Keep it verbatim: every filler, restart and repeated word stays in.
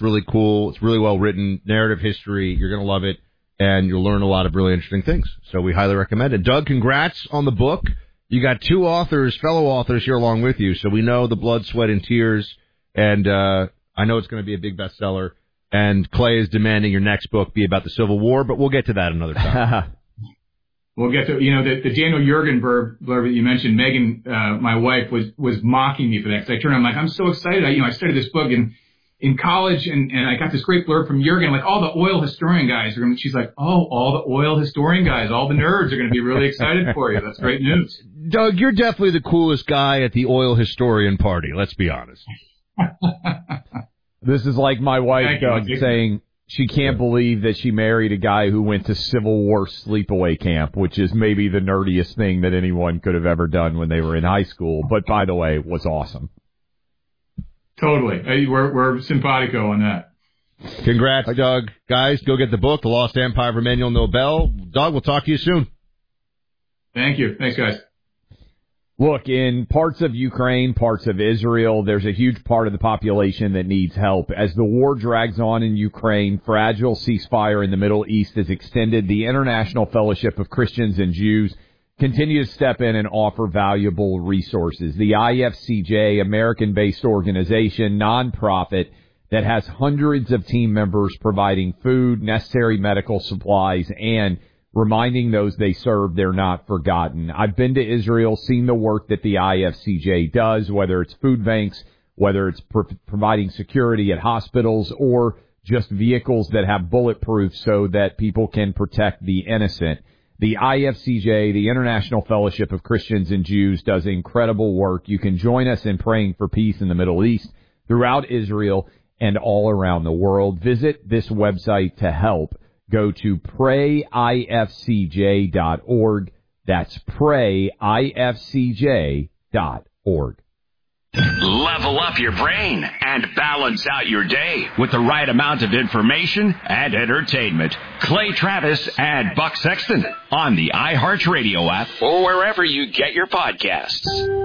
It's really cool. It's really well written, narrative history. You're going to love it, and you'll learn a lot of really interesting things. So we highly recommend it. Doug, congrats on the book. You got two authors, fellow authors here along with you, so we know the blood, sweat, and tears, and uh, I know it's going to be a big bestseller. And Clay is demanding your next book be about the Civil War, but we'll get to that another time. We'll get to, you know, the, the Daniel Yergin blurb, blurb that you mentioned. Megan, uh, my wife, was was mocking me for that. Because I turned, I'm like, I'm so excited. I, you know, I studied this book in in college, and, and I got this great blurb from Yergin. Like, all the oil historian guys are going to. She's like, oh, all the oil historian guys, all the nerds are going to be really excited for you. That's great news. Doug, you're definitely the coolest guy at the oil historian party. Let's be honest. This is like my wife, Doug, saying she can't believe that she married a guy who went to Civil War sleepaway camp, which is maybe the nerdiest thing that anyone could have ever done when they were in high school. But, by the way, was awesome. Totally. Hey, we're, we're simpatico on that. Congrats, Doug. Guys, go get the book, The Lost Empire of Emmanuel Nobel. Doug, we'll talk to you soon. Thank you. Thanks, guys. Look, in parts of Ukraine, parts of Israel, there's a huge part of the population that needs help. As the war drags on in Ukraine, fragile ceasefire in the Middle East is extended. The International Fellowship of Christians and Jews continue to step in and offer valuable resources. The I F C J, American-based organization, nonprofit, that has hundreds of team members providing food, necessary medical supplies, and reminding those they serve they're not forgotten. I've been to Israel, seen the work that the I F C J does, whether it's food banks, whether it's pro- providing security at hospitals, or just vehicles that have bulletproof so that people can protect the innocent. The I F C J, the International Fellowship of Christians and Jews, does incredible work. You can join us in praying for peace in the Middle East, throughout Israel, and all around the world. Visit this website to help. Go to pray I F C J dot org. That's pray I F C J dot org. Level up your brain and balance out your day with the right amount of information and entertainment. Clay Travis and Buck Sexton on the iHeartRadio app or wherever you get your podcasts.